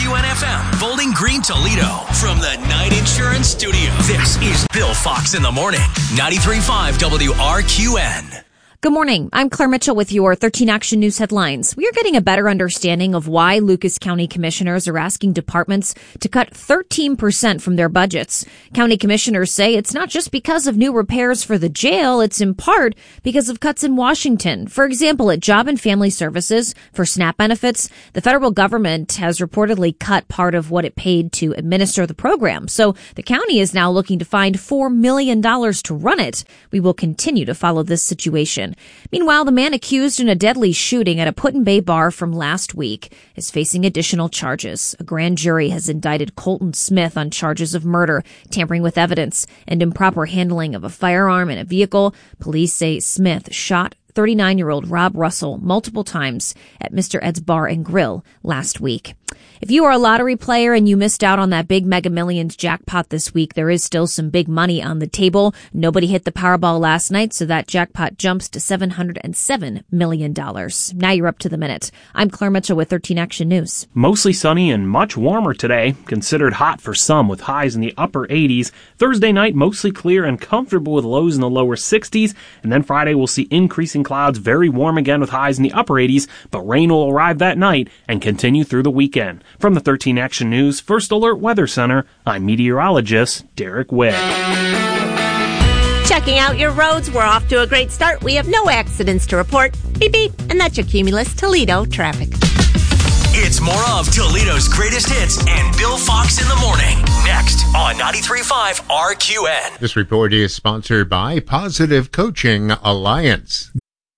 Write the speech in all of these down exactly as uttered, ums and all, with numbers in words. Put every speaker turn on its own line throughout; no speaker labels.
Q N F M, Bowling Green, Toledo. From the Night Insurance Studio, this is Bill Fox in the Morning, ninety-three point five W R Q N.
Good morning. I'm Claire Mitchell with your thirteen Action News headlines. We are getting a better understanding of why Lucas County commissioners are asking departments to cut thirteen percent from their budgets. County commissioners say it's not just because of new repairs for the jail, it's in part because of cuts in Washington. For example, at Job and Family Services for SNAP benefits, the federal government has reportedly cut part of what it paid to administer the program. So the county is now looking to find four million dollars to run it. We will continue to follow this situation. Meanwhile, the man accused in a deadly shooting at a Put-in-Bay bar from last week is facing additional charges. A grand jury has indicted Colton Smith on charges of murder, tampering with evidence, and improper handling of a firearm in a vehicle. Police say Smith shot thirty-nine-year-old Rob Russell multiple times at Mister Ed's Bar and Grill last week. If you are a lottery player and you missed out on that big Mega Millions jackpot this week, there is still some big money on the table. Nobody hit the Powerball last night, so that jackpot jumps to seven hundred seven million dollars. Now you're up to the minute. I'm Claire Mitchell with thirteen Action News.
Mostly sunny and much warmer today. Considered hot for some with highs in the upper eighties. Thursday night, mostly clear and comfortable with lows in the lower sixties. And then Friday, we'll see increasing clouds, very warm again with highs in the upper eighties, but rain will arrive that night and continue through the weekend. From the thirteen Action News First Alert Weather Center, I'm meteorologist Derek Witt.
Checking out your roads, we're off to a great start. We have no accidents to report. Beep, beep. And that's your Cumulus Toledo traffic.
It's more of Toledo's greatest hits and Bill Fox in the Morning. Next on ninety-three point five R Q N.
This report is sponsored by Positive Coaching Alliance.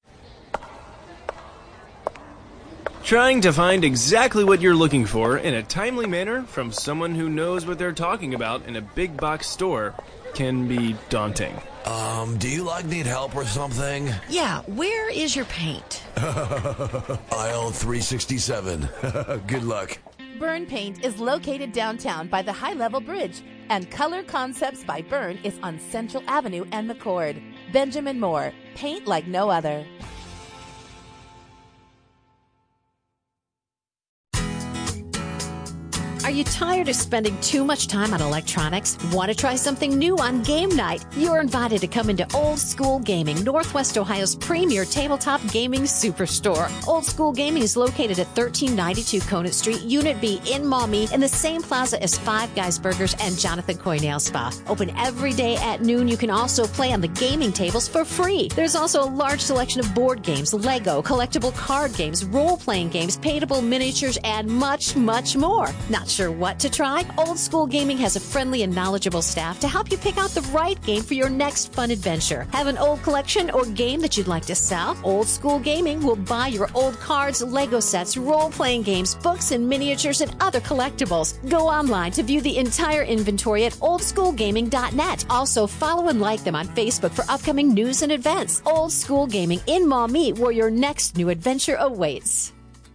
Trying to find exactly what you're looking for in a timely manner from someone who knows what they're talking about in a big box store can be daunting.
Um, do you like need help or something?
Yeah, where is your paint?
Aisle three sixty-seven. Good luck.
Byrne Paint is located downtown by the High Level Bridge, and Color Concepts by Byrne is on Central Avenue and McCord. Benjamin Moore, paint like no other.
Are you tired of spending too much time on electronics? Want to try something new on game night? You're invited to come into Old School Gaming, Northwest Ohio's premier tabletop gaming superstore. Old School Gaming is located at thirteen ninety-two Conant Street, Unit B in Maumee, in the same plaza as Five Guys Burgers and Jonathan Coy Nail Spa. Open every day at noon. You can also play on the gaming tables for free. There's also a large selection of board games, Lego, collectible card games, role-playing games, paintable miniatures, and much, much more. Not sure what to try? Old School Gaming has a friendly and knowledgeable staff to help you pick out the right game for your next fun adventure. Have an old collection or game that you'd like to sell? Old School Gaming will buy your old cards, Lego sets, role-playing games, books, and miniatures, and other collectibles. Go online to view the entire inventory at old school gaming dot net. Also, follow and like them on Facebook for upcoming news and events. Old School Gaming in Maumee, where your next new adventure awaits.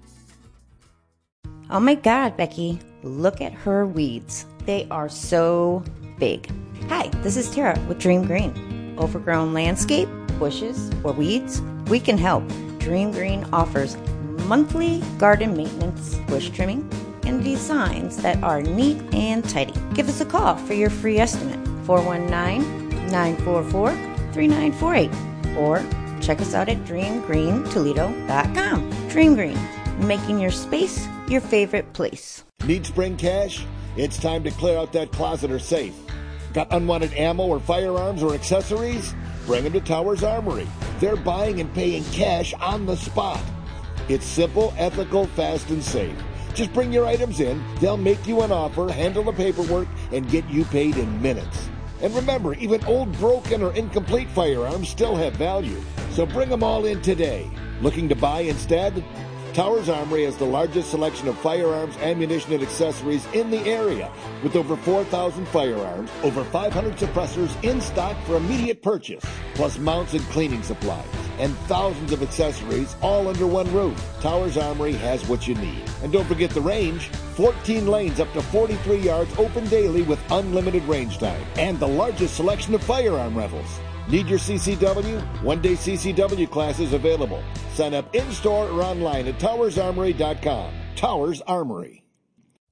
Oh my God, Becky. Look at her weeds. They are so big. Hi, this is Tara with Dream Green. Overgrown landscape, bushes, or weeds? We can help. Dream Green offers monthly garden maintenance, bush trimming, and designs that are neat and tidy. Give us a call for your free estimate, four one nine, nine four four, three nine four eight, or check us out at dream green toledo dot com. Dream Green, making your space your favorite place.
Need spring cash? It's time to clear out that closet or safe. Got unwanted ammo or firearms or accessories? Bring them to Towers Armory. They're buying and paying cash on the spot. It's simple, ethical, fast, and safe. Just bring your items in, they'll make you an offer, handle the paperwork, and get you paid in minutes. And remember, even old, broken, or incomplete firearms still have value. So bring them all in today. Looking to buy instead? Towers Armory has the largest selection of firearms, ammunition, and accessories in the area, with over four thousand firearms, over five hundred suppressors in stock for immediate purchase, plus mounts and cleaning supplies, and thousands of accessories all under one roof. Towers Armory has what you need. And don't forget the range, fourteen lanes up to forty-three yards open daily with unlimited range time, and the largest selection of firearm rentals. Need your C C W? One-day C C W classes available. Sign up in-store or online at towers armory dot com. Towers Armory.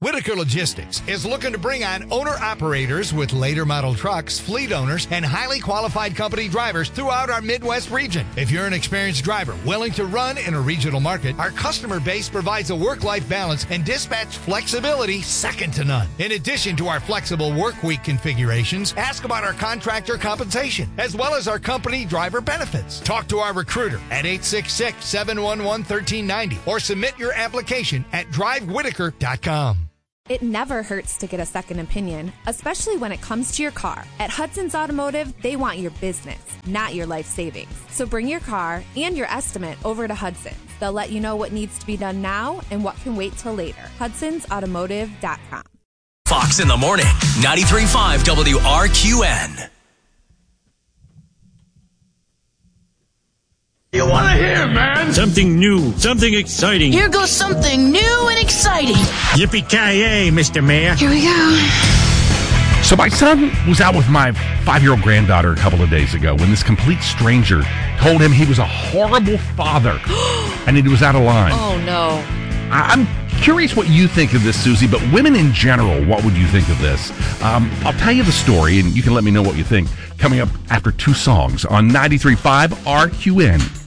Whitaker Logistics is looking to bring on owner-operators with later model trucks, fleet owners, and highly qualified company drivers throughout our Midwest region. If you're an experienced driver willing to run in a regional market, our customer base provides a work-life balance and dispatch flexibility second to none. In addition to our flexible work week configurations, ask about our contractor compensation, as well as our company driver benefits. Talk to our recruiter at eight six six, seven one one, one three nine zero or submit your application at drive whitaker dot com.
It never hurts to get a second opinion, especially when it comes to your car. At Hudson's Automotive, they want your business, not your life savings. So bring your car and your estimate over to Hudson's. They'll let you know what needs to be done now and what can wait till later. Hudson's Automotive dot com.
Fox in the Morning, ninety-three point five W R Q N.
You want to hear, man? Something new, something exciting.
Here goes something new and exciting.
Yippee-ki-yay, Mister Mayor.
Here we go.
So my son was out with my five-year-old granddaughter a couple of days ago when this complete stranger told him he was a horrible father and he was out of line.
Oh, no.
I- I'm curious what you think of this, Susie, but women in general, what would you think of this? Um, I'll tell you the story, and you can let me know what you think coming up after two songs on ninety-three point five R Q N.